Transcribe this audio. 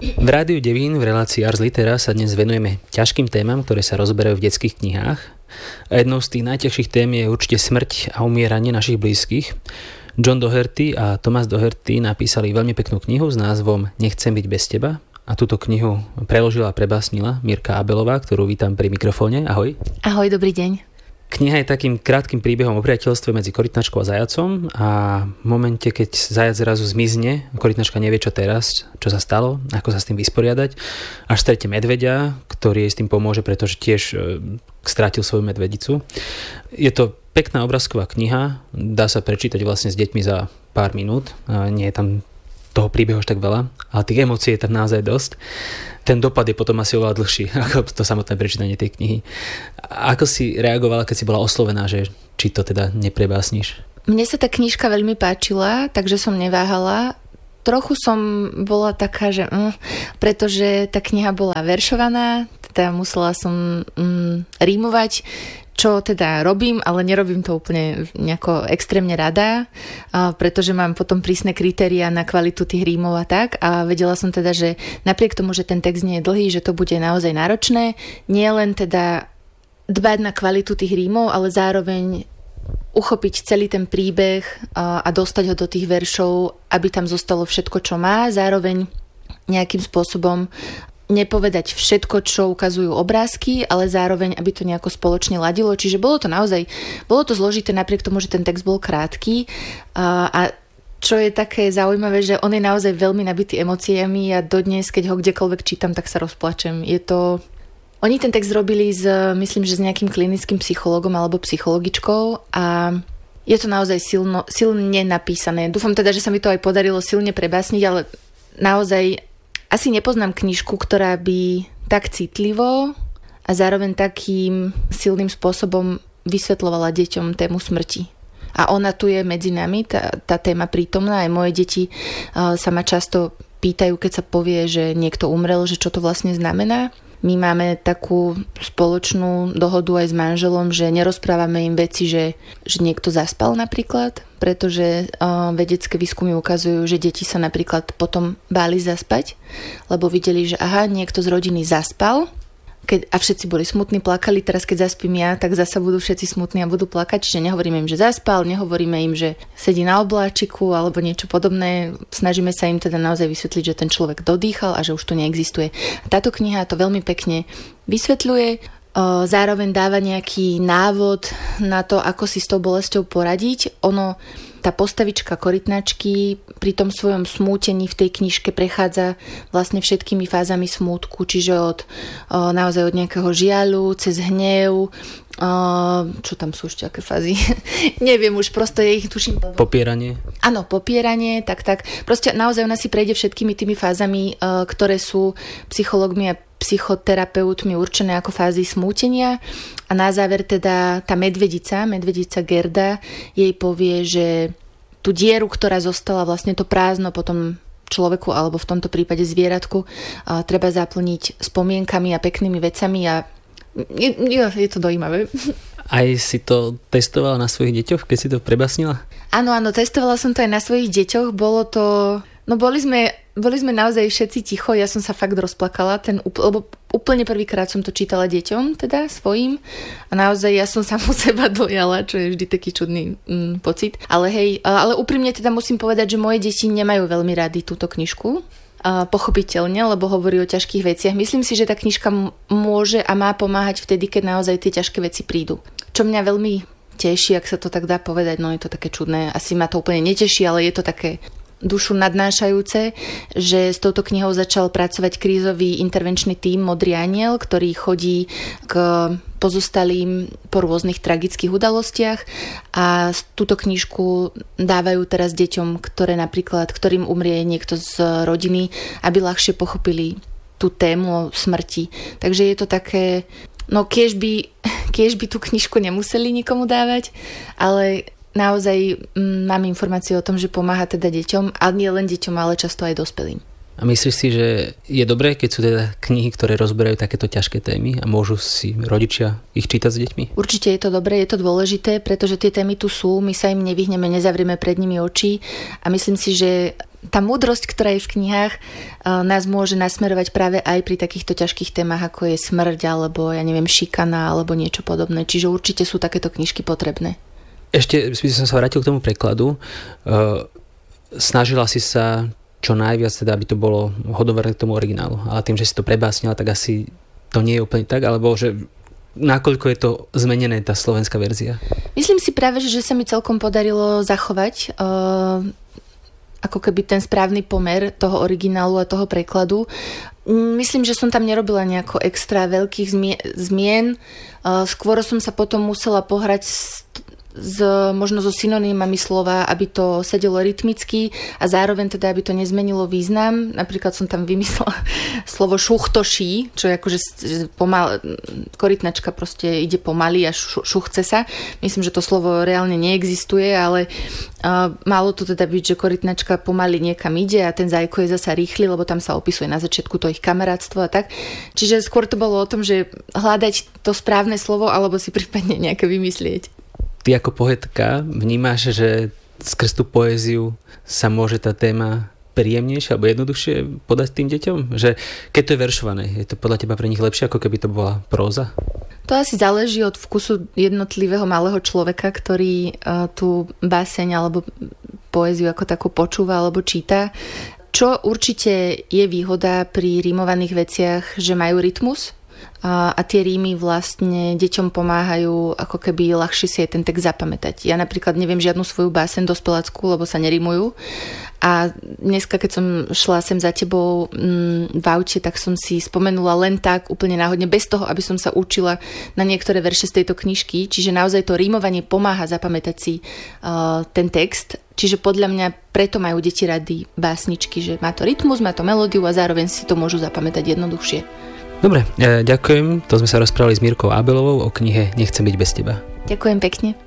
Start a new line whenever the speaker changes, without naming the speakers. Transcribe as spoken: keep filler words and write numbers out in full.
V Rádiu Devín v relácii Ars Litera sa dnes venujeme ťažkým témam, ktoré sa rozberajú v detských knihách. A jednou z tých najťažších tém je určite smrť a umieranie našich blízkych. John Doherty a Thomas Doherty napísali veľmi peknú knihu s názvom Nechcem byť bez teba. A túto knihu preložila a prebásnila Mirka Abelová, ktorú vítam pri mikrofóne. Ahoj.
Ahoj, dobrý deň.
Kniha je takým krátkym príbehom o priateľstve medzi korytnačkou a zajacom a v momente, keď zajac zrazu zmizne, korytnačka nevie, čo teraz, čo sa stalo, ako sa s tým vysporiadať, až stretne medveďa, ktorý jej s tým pomôže, pretože tiež e, strátil svoju medvedicu. Je to pekná obrázková kniha, dá sa prečítať vlastne s deťmi za pár minút, a nie je tam toho príbehu až tak veľa, ale tých emócií je tam naozaj dosť. Ten dopad je potom asi oveľa dlhší ako to samotné prečítanie tej knihy. Ako si reagovala, keď si bola oslovená, že či to teda neprebásniš?
Mne sa tá knižka veľmi páčila, takže som neváhala. Trochu som bola taká, že mm, pretože tá kniha bola veršovaná, teda musela som mm, rímovať, čo teda robím, ale nerobím to úplne nejako extrémne rada, pretože mám potom prísne kritériá na kvalitu tých rímov a tak a vedela som teda, že napriek tomu, že ten text nie je dlhý, že to bude naozaj náročné, nie len teda dbať na kvalitu tých rímov, ale zároveň uchopiť celý ten príbeh a dostať ho do tých veršov, aby tam zostalo všetko, čo má, zároveň nejakým spôsobom nepovedať všetko, čo ukazujú obrázky, ale zároveň, aby to nejako spoločne ladilo. Čiže bolo to naozaj, bolo to zložité napriek tomu, že ten text bol krátky a, a čo je také zaujímavé, že on je naozaj veľmi nabitý emóciami a dodnes, keď ho kdekoľvek čítam, tak sa rozplačem. Je to... Oni ten text robili s, myslím, že s nejakým klinickým psychologom alebo psychologičkou a je to naozaj silno, silne napísané. Dúfam teda, že sa mi to aj podarilo silne prebásniť, ale naozaj asi nepoznám knižku, ktorá by tak citlivo a zároveň takým silným spôsobom vysvetľovala deťom tému smrti. A ona tu je medzi nami, tá, tá téma prítomná. Aj moje deti uh, sa ma často pýtajú, keď sa povie, že niekto umrel, že čo to vlastne znamená. My máme takú spoločnú dohodu aj s manželom, že nerozprávame im veci, že, že niekto zaspal napríklad, pretože uh, vedecké výskumy ukazujú, že deti sa napríklad potom báli zaspať, lebo videli, že aha, niekto z rodiny zaspal, keď, a všetci boli smutní, plakali, teraz keď zaspím ja, tak zasa budú všetci smutní a budú plakať, čiže nehovoríme im, že zaspal, nehovoríme im, že sedí na obláčiku alebo niečo podobné, snažíme sa im teda naozaj vysvetliť, že ten človek dodýchal a že už to neexistuje. A táto kniha to veľmi pekne vysvetľuje, zároveň dáva nejaký návod na to, ako si s tou bolesťou poradiť. Ono, tá postavička korytnačky pri tom svojom smútení v tej knižke prechádza vlastne všetkými fázami smútku, čiže od o, naozaj od nejakého žiaľu, cez hnev, o, čo tam sú ešte aké fázy? Neviem už, proste je ich tuším.
Popieranie.
Áno, popieranie, tak, tak. Proste naozaj ona si prejde všetkými tými fázami, o, ktoré sú psychológmi a psychoterapeutmi určené ako fázy smútenia a na záver teda tá medvedica, medvedica Gerda jej povie, že tú dieru, ktorá zostala, vlastne to prázdno potom človeku alebo v tomto prípade zvieratku treba zaplniť spomienkami a peknými vecami a je, je to dojímavé.
Aj si to testovala na svojich deťoch, keď si to prebasnila?
Áno, áno, testovala som to aj na svojich deťoch, bolo to... No boli sme, boli sme naozaj všetci ticho, ja som sa fakt rozplakala, ten, lebo úplne prvýkrát som to čítala deťom, teda svojim a naozaj ja som samu seba dojala, čo je vždy taký čudný mm, pocit. Ale hej, ale úprimne teda musím povedať, že moje deti nemajú veľmi rady túto knižku, a pochopiteľne, lebo hovorí o ťažkých veciach. Myslím si, že tá knižka m- môže a má pomáhať vtedy, keď naozaj tie ťažké veci prídu. Čo mňa veľmi teší, ak sa to tak dá povedať, no je to také čudné, asi ma to úplne neteší, ale je to také dušu nadnášajúce, že s touto knihou začal pracovať krízový intervenčný tím Modrý aniel, ktorý chodí k pozostalým po rôznych tragických udalostiach a túto knižku dávajú teraz deťom, ktoré napríklad, ktorým umrie niekto z rodiny, aby ľahšie pochopili tú tému o smrti. Takže je to také, no kiež by, kiež by tú knižku nemuseli nikomu dávať, ale naozaj m, mám informácie o tom, že pomáha teda deťom, ale nie len deťom, ale často aj dospelým.
A myslíš si, že je dobré, keď sú teda knihy, ktoré rozberajú takéto ťažké témy a môžu si rodičia ich čítať s deťmi?
Určite je to dobré, je to dôležité, pretože tie témy tu sú, my sa im nevyhneme, nezavrieme pred nimi oči a myslím si, že tá múdrosť, ktorá je v knihách, nás môže nasmerovať práve aj pri takýchto ťažkých témach, ako je smrť, alebo ja neviem, šikana, alebo niečo podobné. Čiže určite sú takéto knižky potrebné. Ešte
by som sa vrátil k tomu prekladu. Snažila si sa čo najviac, teda, aby to bolo hodnoverné k tomu originálu. Ale tým, že si to prebásnila, tak asi to nie je úplne tak, alebo že nakoľko je to zmenené, tá slovenská verzia? Myslím si práve, že sa mi celkom podarilo zachovať uh, ako keby ten správny pomer toho originálu a toho prekladu. Myslím, že som tam nerobila nejako extra veľkých zmien. Uh, skôr som sa potom musela pohrať s s, možno so synonymami slova, aby to sedelo rytmicky a zároveň teda, aby to nezmenilo význam. Napríklad som tam vymyslela slovo šuchtoší, čo je akože pomal, korytnačka proste ide pomaly a šuchce sa. Myslím, že to slovo reálne neexistuje, ale uh, malo to teda byť, že korytnačka pomaly niekam ide a ten Zajko je zasa rýchly, lebo tam sa opisuje na začiatku to ich kamarátstvo a tak. Čiže skôr to bolo o tom, že hľadať to správne slovo alebo si prípadne nejaké vymyslieť. Ty ako poetka vnímaš, že skrz tú poéziu sa môže tá téma príjemnejšie alebo jednoduchšie podať tým deťom? Že keď to je veršované, je to podľa teba pre nich lepšie, ako keby to bola próza? To asi záleží od vkusu jednotlivého malého človeka, ktorý uh, tú báseň alebo poéziu ako takú počúva alebo číta. Čo určite je výhoda pri rímovaných veciach, že majú rytmus? A, a tie rímy vlastne deťom pomáhajú ako keby ľahšie si aj ten text zapamätať. Ja napríklad neviem žiadnu svoju báseň dospeláckú, lebo sa nerímujú. A dneska, keď som šla sem za tebou m, v aute, tak som si spomenula len tak, úplne náhodne, bez toho, aby som sa učila na niektoré verše z tejto knižky. Čiže naozaj to rímovanie pomáha zapamätať si uh, ten text. Čiže podľa mňa preto majú deti rady básničky, že má to rytmus, má to melódiu a zároveň si to môžu zapamätať jednoduchšie. Dobre, ďakujem. To sme sa rozprávali s Mírkou Abelovou o knihe Nechcem byť bez teba. Ďakujem pekne.